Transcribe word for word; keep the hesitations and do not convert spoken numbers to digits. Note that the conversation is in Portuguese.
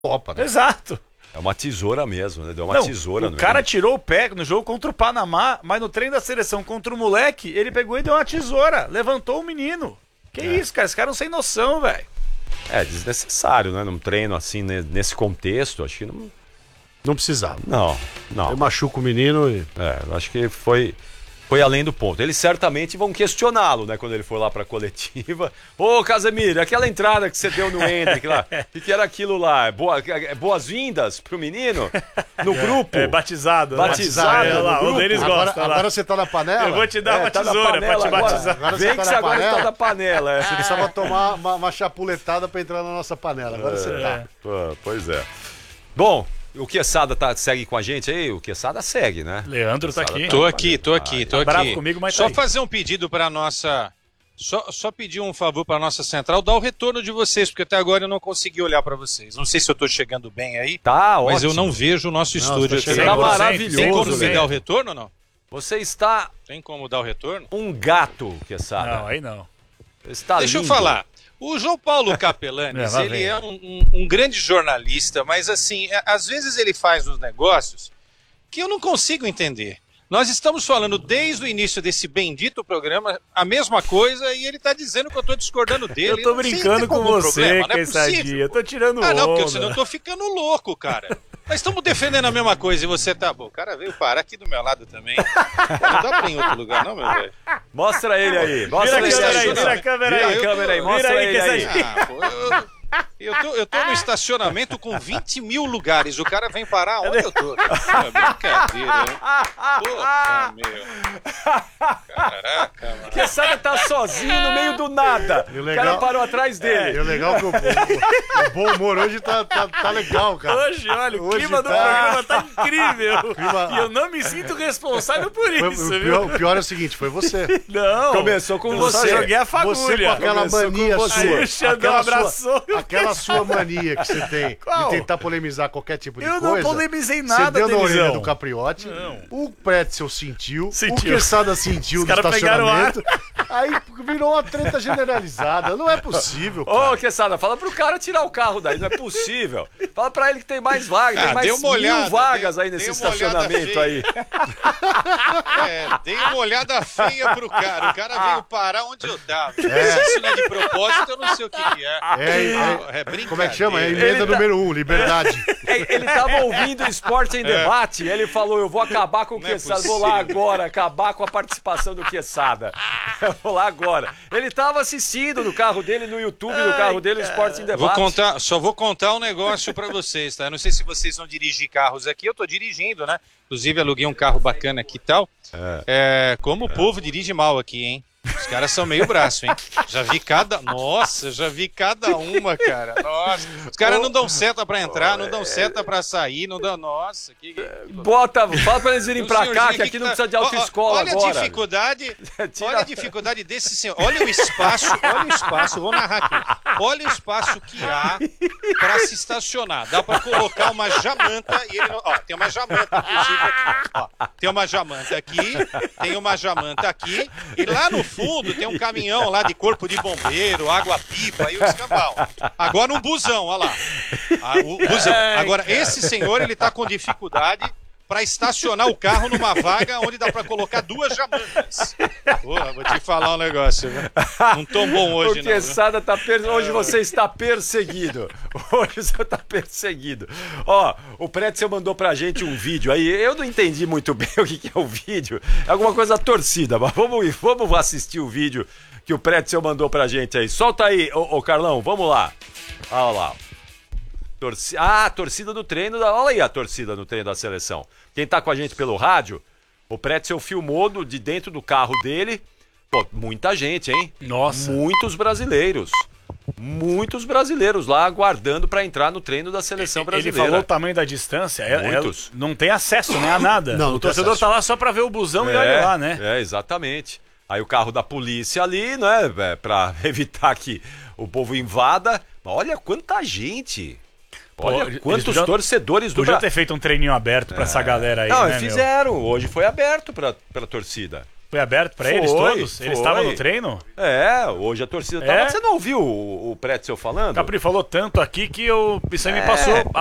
Copa, né? Exato. É uma tesoura mesmo, né? Deu uma Não, tesoura. o no cara meio. tirou o pé no jogo contra o Panamá, mas no treino da seleção contra o moleque, ele pegou e deu uma tesoura, levantou o menino. Que é. isso, cara? Esses caras não sem noção, velho. É desnecessário, né? Num treino assim, nesse contexto, acho que não... Não precisava. Não, não. Eu machuco o menino e... É, eu acho que foi... Foi além do ponto. Eles certamente vão questioná-lo, né? Quando ele for lá pra coletiva. Ô, Casemiro, aquela entrada que você deu no Hendrick lá, o que, que era aquilo lá? Boa, boas-vindas pro menino? No grupo? É, batizado. Né? Batizado. É, lá, o deles agora, gosta. Agora lá. você tá na panela? Eu vou te dar É, uma tá na tesoura pra panela te agora. batizar. Agora Vem você que tá você na agora panela. está na panela. É. Você precisava tomar uma, uma chapuletada pra entrar na nossa panela. Agora É. você tá. Pô, pois é. Bom, o Quesada tá, segue com a gente aí? O Quesada segue, né? Leandro tá aqui. Tô aqui, tô aqui, tô Tá bravo aqui. comigo, mas Só tá aí. fazer um pedido para nossa, só, só pedir um favor para nossa central, dar o retorno de vocês, porque até agora eu não consegui olhar para vocês. Não sei se eu tô chegando bem aí, Tá, mas ótimo. eu não vejo o nosso Não, estúdio você aqui. tá Tá cem por cento, maravilhoso. Tem como me cem por cento. dar o retorno ou não? Você está Tem como dar o retorno? um gato, Quesada. Não, aí não. Está Deixa lindo. eu falar. O João Paulo Capelanes, É, lá ele vem. é um, um- um grande jornalista, mas assim, é- às vezes ele faz uns negócios que eu não consigo entender. Nós estamos falando desde o início desse bendito programa a mesma coisa e ele está dizendo que eu estou discordando dele. Eu tô não sei, brincando tem com algum você, problema, não é Quessadinha. possível. Eu tô tirando Ah, não, porque onda. senão eu tô ficando louco, cara. Nós estamos defendendo a mesma coisa e você tá... Bom, o cara veio parar aqui do meu lado também. Pô, não dá pra ir em outro lugar não, meu velho. Mostra ele aí. Mostra Vira a ele câmera aí, aí. vira a câmera Vira aí. a câmera aí, Vira mostra aí, ele aí. Quessadinha. Ah, pô, eu... Eu tô, eu tô no estacionamento com vinte mil lugares. O cara vem parar onde eu tô? É brincadeira, hein? Puta, meu. Caraca, mano. Quesada tá sozinho no meio do nada. E o O legal- cara parou atrás E dele. o legal é que o, o, o bom humor hoje tá, tá, tá legal, cara. Hoje, olha, o Hoje clima do tá- programa tá incrível. clima- E eu não me sinto responsável por Foi- isso, o, viu? pior, o pior é o seguinte, foi você. Não. Começou com eu só você. joguei a Você fagulha. com aquela Começou com mania você. sua. Aí o Xandão aquela abraçou. Sua, aquela sua mania que você tem Qual? de tentar polemizar qualquer tipo de Eu não coisa. polemizei Você nada, deu na orelha Denizão. do Capriotti, Não. o Pretzel sentiu, Sentiu. o Quesada sentiu Os no caras pegaram estacionamento, aí virou uma treta generalizada. Não é possível, Ô, cara. Quesada, fala pro cara tirar o carro daí, não é possível. Fala pra ele que tem mais vagas, Ah, tem mais dê uma olhada, mil vagas dê- aí nesse dê uma olhada estacionamento feia. aí. É, dei uma olhada feia pro cara. O cara veio parar onde eu tava. Se isso não é de propósito, eu não sei o que, que é. É, é, É brincadeira. como é que chama? É emenda Ele tá- número um, liberdade. É, Ele tava ouvindo Esporte em Debate e ele falou, eu vou acabar com o Não é Quesada, vou lá possível. agora, acabar com a participação do Quesada. Eu vou lá agora. Ele tava assistindo no carro dele, no YouTube, no carro dele, Esporte em Vou Debate. contar, só vou contar um negócio pra vocês, tá? Eu não sei se vocês vão dirigir carros aqui, eu tô dirigindo, né? Inclusive aluguei um carro bacana aqui e tal. É, como o povo dirige mal aqui, hein? Os caras são meio braço, hein? Já vi cada... Nossa, já vi cada uma, cara. Nossa. Os caras não dão seta pra entrar, não dão seta pra sair, não dão... Nossa, que... que... Bota, fala pra eles irem Um pra cá, senhorzinho que aqui não tá- precisa de Ó, ó, autoescola olha agora. a dificuldade, Tira- olha a dificuldade desse senhor. Olha o espaço, olha o espaço, vou narrar aqui. Olha o espaço que há para se estacionar. Dá para colocar uma jamanta e ele não, ó, tem uma jamanta inclusive aqui. Ó, tem uma jamanta aqui, tem uma jamanta aqui e lá no fundo tem um caminhão lá de corpo de bombeiro, água-pipa e o escambau. Agora um busão, olha lá. Ah, o busão. Agora esse senhor ele tá com dificuldade para estacionar o carro numa vaga onde dá para colocar duas jamantas. Porra, vou te falar um negócio, viu? Não tô bom hoje, O não. viu? Quesada tá per... Hoje você está perseguido. Hoje você tá perseguido. Ó, o Pretzel mandou pra gente um vídeo aí. Eu não entendi muito bem o que, que é o vídeo. É alguma coisa da torcida, mas vamos, vamos assistir o vídeo que o Pretzel mandou pra gente aí. Solta aí, ô, ô Carlão, vamos lá. Olha lá. Torci... Ah, a torcida do treino da... Olha aí a torcida no treino da seleção. Quem tá com a gente pelo rádio, o Pretzel filmou do, de dentro do carro dele. Pô, muita gente, hein? Nossa. Muitos brasileiros. Muitos brasileiros lá aguardando pra entrar no treino da seleção Ele brasileira. falou o tamanho da distância. É, é- Muitos. não tem acesso, né, a nada. Não, o não tem torcedor acesso. tá lá só pra ver o busão e É, olha lá, né? É, exatamente. Aí o carro da polícia ali, né, é, pra evitar que o povo invada. Mas olha quanta gente. Olha eles quantos podiam- torcedores do Podia Brasil. ter feito um treininho aberto pra essa galera aí, Não, né, meu? fizeram. Hoje foi aberto pra, pra torcida. Foi aberto pra Foi, eles todos? foi. Eles estavam no treino? É, hoje a torcida tava... É? Você não ouviu o, o Pretzel falando? O Capri falou tanto aqui que eu, isso aí É. me passou